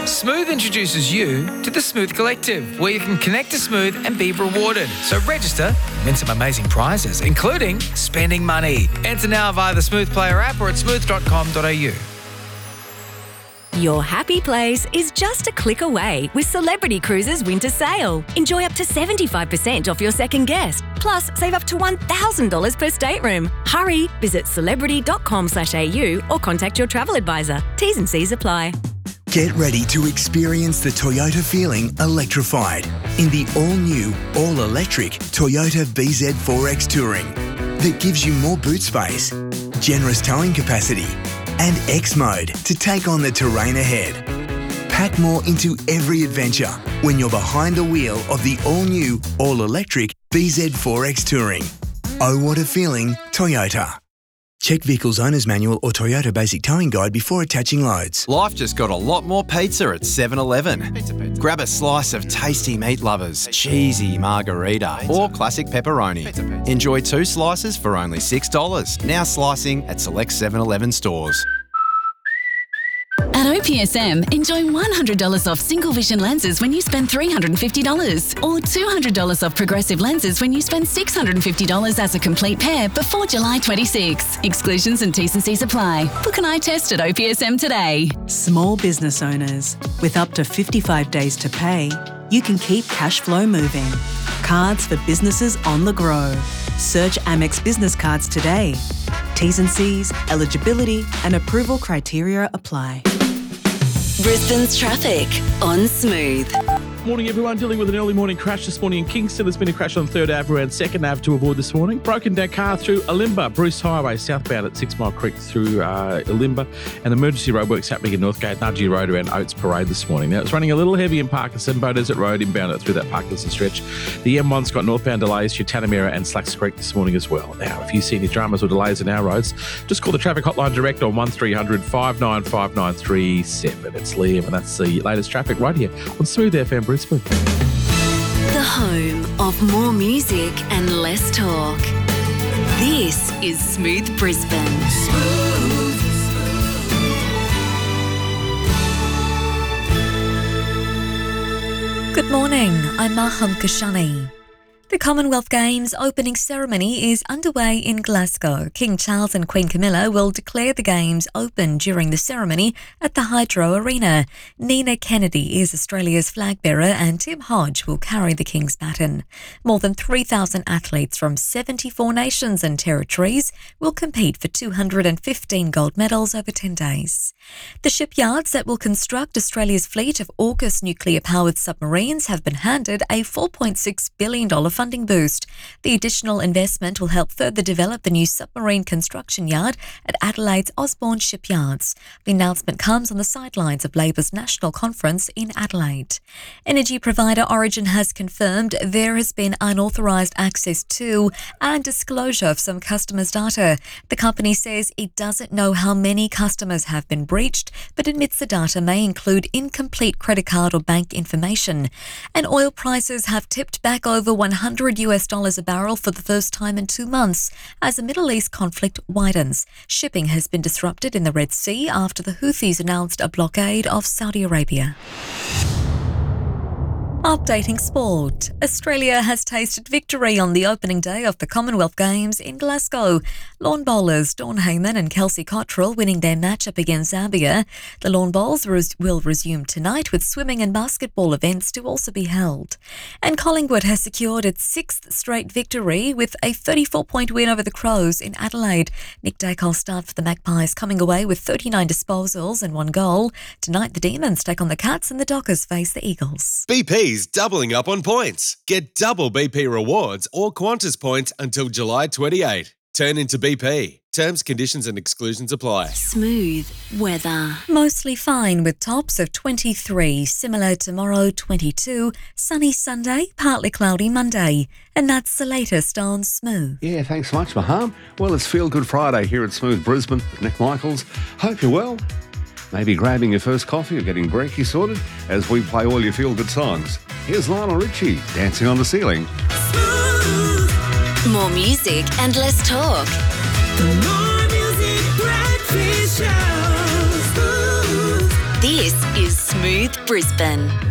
Smooth introduces you to the Smooth Collective, where you can connect to Smooth and be rewarded. So register and win some amazing prizes, including spending money. Enter now via the Smooth Player app or at smooth.com.au. Your happy place is just a click away with Celebrity Cruises Winter Sale. Enjoy up to 75% off your second guest. Plus, save up to $1,000 per stateroom. Hurry, visit celebrity.com.au or contact your travel advisor. T's and C's apply. Get ready to experience the Toyota feeling electrified in the all-new, all-electric Toyota BZ4X Touring that gives you more boot space, generous towing capacity, and X mode to take on the terrain ahead. Pack more into every adventure when you're behind the wheel of the all-new, all-electric BZ4X Touring. Oh, what a feeling, Toyota. Check Vehicle's Owner's Manual or Toyota Basic Towing Guide before attaching loads. Life just got a lot more pizza at 7-Eleven. Pizza. Grab a slice of tasty meat lovers, cheesy margarita, or classic pepperoni. Pizza. Enjoy 2 slices for only $6. Now slicing at select 7-Eleven stores. At OPSM, enjoy $100 off single vision lenses when you spend $350 or $200 off progressive lenses when you spend $650 as a complete pair before July 26. Exclusions and T's and C's apply. Book an eye test at OPSM today. Small business owners, with up to 55 days to pay, you can keep cash flow moving. Cards for businesses on the grow. Search Amex Business Cards today. T's and C's, eligibility and approval criteria apply. Brisbane's traffic on Smooth. Morning, everyone. Dealing with an early morning crash this morning in Kingston. There's been a crash on 3rd Ave around 2nd Ave to avoid this morning. Broken down car through Olimba, Bruce Highway, southbound at 6 Mile Creek through Olimba. And emergency roadworks happening in Northgate, Nudgee Road around Oates Parade this morning. Now, it's running a little heavy in Parkinson, Bow Desert Road inbound through that Parkinson stretch. The M1's got northbound delays through Tanamera and Slacks Creek this morning as well. Now, if you see any dramas or delays in our roads, just call the traffic hotline direct on 1300 595937. It's Liam, and that's the latest traffic right here on Smooth FM Brisbane. The home of more music and less talk. This is Smooth Brisbane. Good morning, I'm Maham Kashani. The Commonwealth Games opening ceremony is underway in Glasgow. King Charles and Queen Camilla will declare the Games open during the ceremony at the Hydro Arena. Nina Kennedy is Australia's flag bearer and Tim Hodge will carry the King's baton. More than 3,000 athletes from 74 nations and territories will compete for 215 gold medals over 10 days. The shipyards that will construct Australia's fleet of AUKUS nuclear-powered submarines have been handed a $4.6 billion funding boost. The additional investment will help further develop the new submarine construction yard at Adelaide's Osborne Shipyards. The announcement comes on the sidelines of Labor's National Conference in Adelaide. Energy provider Origin has confirmed there has been unauthorised access to and disclosure of some customers' data. The company says it doesn't know how many customers have been breached, but admits the data may include incomplete credit card or bank information. And oil prices have tipped back over $100 a barrel for the first time in 2 months as the Middle East conflict widens. Shipping has been disrupted in the Red Sea after the Houthis announced a blockade of Saudi Arabia. Updating sport. Australia has tasted victory on the opening day of the Commonwealth Games in Glasgow. Lawn bowlers Dawn Heyman and Kelsey Cottrell winning their matchup against Zambia. The lawn bowls will resume tonight with swimming and basketball events to also be held. And Collingwood has secured its 6th straight victory with a 34-point win over the Crows in Adelaide. Nick Dacos start for the Magpies coming away with 39 disposals and 1 goal. Tonight the Demons take on the Cats and the Dockers face the Eagles. BP's doubling up on points. Get double BP rewards or Qantas points until July 28. Turn into BP. Terms, conditions and exclusions apply. Smooth weather. Mostly fine with tops of 23, similar tomorrow 22, sunny Sunday, partly cloudy Monday. And that's the latest on Smooth. Yeah, thanks so much, Maham. Well, it's Feel Good Friday here at Smooth Brisbane with Nick Michaels. Hope you're well. Maybe grabbing your first coffee or getting brekkie sorted as we play all your feel-good songs. Here's Lionel Richie, Dancing on the Ceiling. More music and less talk. The More Music Breakfast Show. This is Smooth Brisbane.